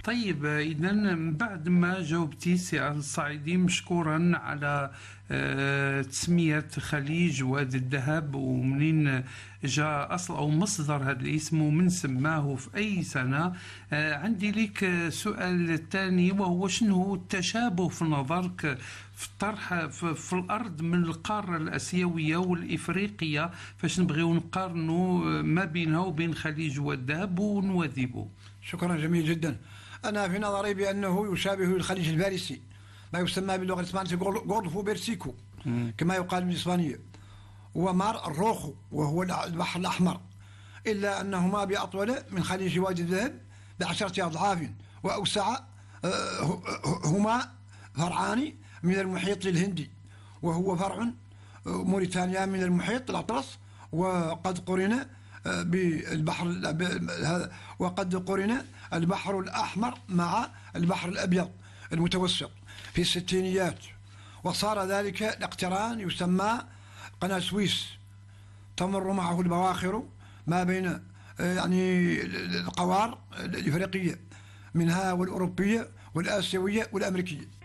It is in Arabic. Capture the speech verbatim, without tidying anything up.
طيب، إذا من بعد ما جاوبتي سي الصعيدي مشكورا على آه، تسمية خليج وادي الذهب، ومنين جاء أصل أو مصدر هذا الاسم ومن سماه في أي سنة. آه، عندي لك سؤال ثاني، وهو شنو هو التشابه في نظرك في الطرح في, في الأرض من القارة الآسيوية والإفريقية، فاش نبغيو نقارنوا ما بينها وبين خليج والذهب ونواذبه؟ شكرا، جميل جدا. أنا في نظري بأنه يشابه الخليج الفارسي، ما يسمى باللغة الإسبانية غولفو بيرسيكو كما يقال بالإسبانية، ومار الروخو وهو البحر الأحمر، إلا أنهما بأطول من خليج وادي الذهب بعشرة أضعاف وأوسع. هما فرعان من المحيط الهندي، وهو فرع موريتانيا من المحيط الأطلس، وقد قرن بالبحر هذا وقد قرن البحر الأحمر مع البحر الأبيض المتوسط في الستينيات، وصار ذلك الاقتران يسمى قناة سويس، تمر معه البواخر ما بين يعني القوار الإفريقية منها والأوروبية والآسيوية والأمريكية.